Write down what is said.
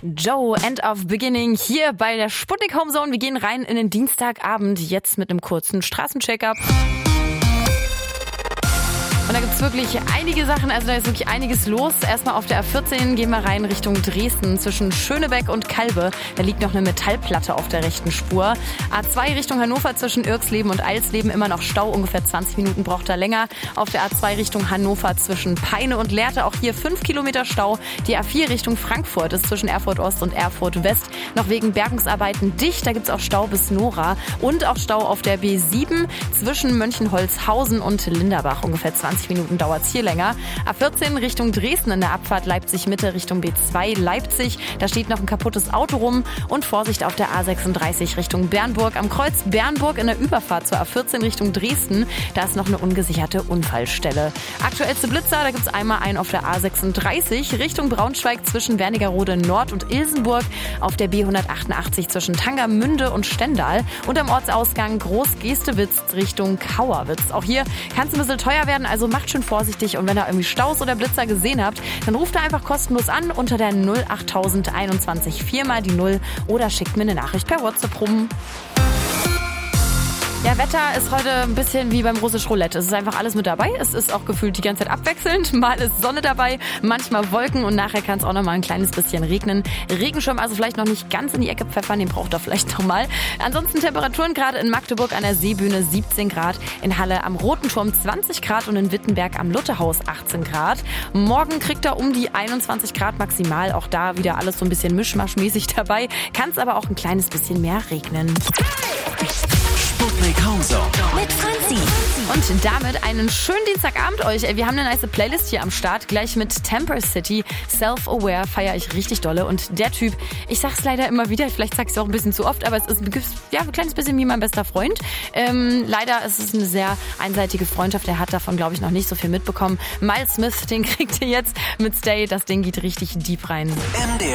Joe, End of Beginning, hier bei der Sputnik Homezone. Wir gehen rein in den Dienstagabend, jetzt mit einem kurzen Straßencheck-up. Und da gibt's wirklich einige Sachen, also da ist wirklich einiges los. Erstmal auf der A14 gehen wir rein Richtung Dresden zwischen Schönebeck und Kalbe. Da liegt noch eine Metallplatte auf der rechten Spur. A2 Richtung Hannover zwischen Irksleben und Eilsleben immer noch Stau, ungefähr 20 Minuten braucht er länger. Auf der A2 Richtung Hannover zwischen Peine und Lehrte auch hier 5 Kilometer Stau. Die A4 Richtung Frankfurt ist zwischen Erfurt Ost und Erfurt West noch wegen Bergungsarbeiten dicht. Da gibt's auch Stau bis Nora und auch Stau auf der B7 zwischen Mönchenholzhausen und Linderbach. Ungefähr 20 Minuten dauert's hier länger. A14 Richtung Dresden in der Abfahrt Leipzig-Mitte Richtung B2 Leipzig. Da steht noch ein kaputtes Auto rum. Und Vorsicht auf der A36 Richtung Bernburg. Am Kreuz Bernburg in der Überfahrt zur A14 Richtung Dresden. Da ist noch eine ungesicherte Unfallstelle. Aktuellste Blitzer, da gibt's einmal einen auf der A36 Richtung Braunschweig zwischen Wernigerode Nord und Ilsenburg. Auf der B188 zwischen Tangermünde und Stendal. Und am Ortsausgang Groß-Gestewitz Richtung Kauerwitz. Auch hier kann es ein bisschen teuer werden, also macht schön vorsichtig. Und wenn ihr irgendwie Staus oder Blitzer gesehen habt, dann ruft ihr einfach kostenlos an unter der 08021 4 mal die 0 oder schickt mir eine Nachricht per WhatsApp rum. Ja, Wetter ist heute ein bisschen wie beim Russisch Roulette. Es ist einfach alles mit dabei. Es ist auch gefühlt die ganze Zeit abwechselnd. Mal ist Sonne dabei, manchmal Wolken und nachher kann es auch noch mal ein kleines bisschen regnen. Regenschirm also vielleicht noch nicht ganz in die Ecke pfeffern, den braucht ihr vielleicht noch mal. Ansonsten Temperaturen gerade in Magdeburg an der Seebühne 17 Grad, in Halle am Roten Turm 20 Grad und in Wittenberg am Lutherhaus 18 Grad. Morgen kriegt ihr um die 21 Grad maximal. Auch da wieder alles so ein bisschen mischmaschmäßig dabei. Kann es aber auch ein kleines bisschen mehr regnen. Sputnik Homezone mit Franzi. Und damit einen schönen Dienstagabend euch. Wir haben eine nice Playlist hier am Start. Gleich mit Temper City. Self-Aware feiere ich richtig dolle. Und der Typ, ich sag's leider immer wieder, vielleicht sag ich's auch ein bisschen zu oft, aber es ist ein kleines bisschen wie mein bester Freund. Leider ist es eine sehr einseitige Freundschaft. Er hat davon, glaube ich, noch nicht so viel mitbekommen. Miles Smith, den kriegt ihr jetzt mit Stay. Das Ding geht richtig deep rein.